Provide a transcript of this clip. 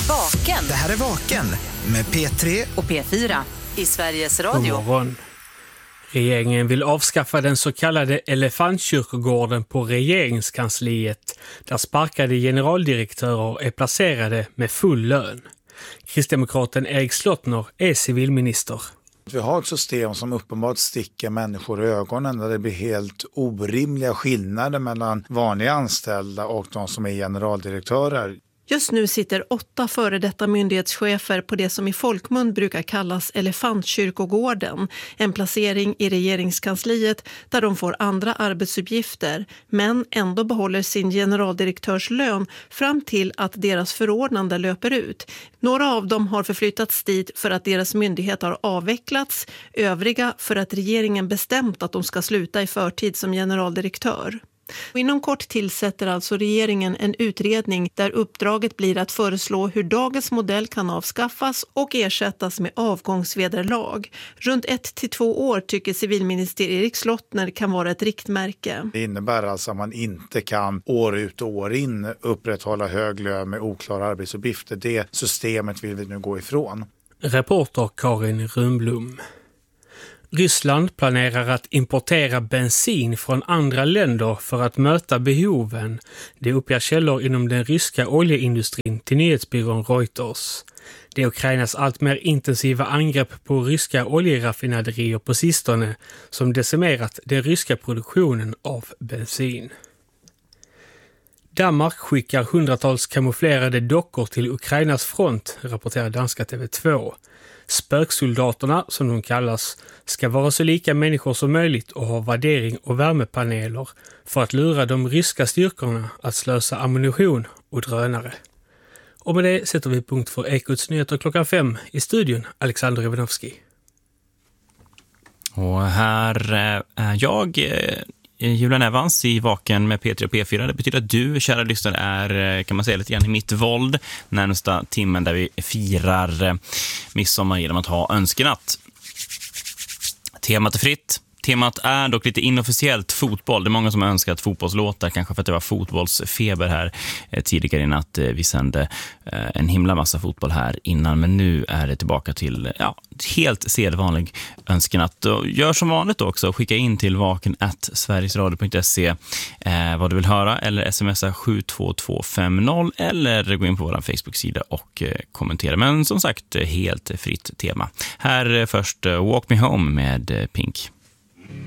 Vaken. Det här är Vaken med P3 och P4 i Sveriges Radio. God morgon. Regeringen vill avskaffa den så kallade elefantkyrkogården på regeringskansliet, där sparkade generaldirektörer är placerade med full lön. Kristdemokraten Erik Slottner är civilminister. Vi har ett system som uppenbart sticker människor i ögonen där det blir helt orimliga skillnader mellan vanliga anställda och de som är generaldirektörer. Just nu sitter 8 före detta myndighetschefer på det som i folkmun brukar kallas elefantkyrkogården, en placering i regeringskansliet där de får andra arbetsuppgifter men ändå behåller sin generaldirektörslön fram till att deras förordnande löper ut. Några av dem har förflyttats dit för att deras myndighet har avvecklats, övriga för att regeringen bestämt att de ska sluta i förtid som generaldirektör. Och inom kort tillsätter alltså regeringen en utredning där uppdraget blir att föreslå hur dagens modell kan avskaffas och ersättas med avgångsvederlag. Runt 1 till 2 år tycker civilminister Erik Slottner kan vara ett riktmärke. Det innebär alltså att man inte kan år ut och år in upprätthålla hög lön med oklara arbetsuppgifter. Det systemet vill vi nu gå ifrån. Reporter Karin Rundblom. Ryssland planerar att importera bensin från andra länder för att möta behoven. Det uppger källor inom den ryska oljeindustrin till nyhetsbyrån Reuters. Det är Ukrainas allt mer intensiva angrepp på ryska oljeraffinaderier på sistone som decimerat den ryska produktionen av bensin. Danmark skickar hundratals kamouflerade dockor till Ukrainas front, rapporterar danska TV2. Spöksoldaterna, som de kallas, ska vara så lika människor som möjligt och ha värdering och värmepaneler för att lura de ryska styrkorna att slösa ammunition och drönare. Och med det sätter vi punkt för Ekots nyheter klockan 5 i studion, Alexander Ivanovski. Och här är jag, Julian Evans, i Vaken med P3 och P4. Det betyder att du, kära lyssnare, är, kan man säga, lite grann i mitt våld närmsta timmen där vi firar midsommar genom att ha önskenatt. Temat är fritt. Temat är dock lite inofficiellt fotboll. Det är många som har önskat fotbollslåtar, kanske för att det var fotbollsfeber här tidigare i natt. Vi sände en himla massa fotboll här innan, men nu är det tillbaka till helt sedvanlig önskenatt. Och gör som vanligt också, skicka in till vaken@sverigesradio.se vad du vill höra, eller smsa 72250 eller gå in på vår Facebook-sida och kommentera. Men som sagt, helt fritt tema. Här först Walk Me Home med Pink.